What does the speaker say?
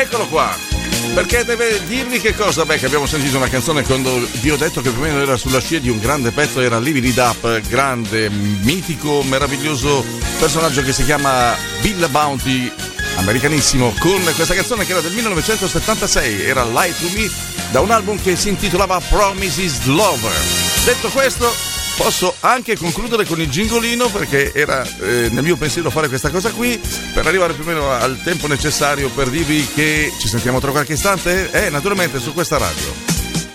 Eccolo qua. Perché deve dirvi che cosa? Beh, che abbiamo sentito una canzone quando vi ho detto che più o meno era sulla scia di un grande pezzo, era Live It Up, grande, mitico, meraviglioso personaggio che si chiama Bill Bounty, americanissimo, con questa canzone che era del 1976, era Lie to Me, da un album che si intitolava Promises Lover. Detto questo, posso anche concludere con il gingolino, perché era nel mio pensiero fare questa cosa qui per arrivare più o meno al tempo necessario per dirvi che ci sentiamo tra qualche istante, naturalmente su questa radio.